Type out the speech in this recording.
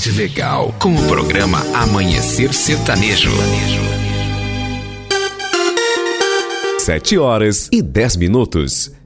tarde legal com o programa Amanhecer Sertanejo. 7h10.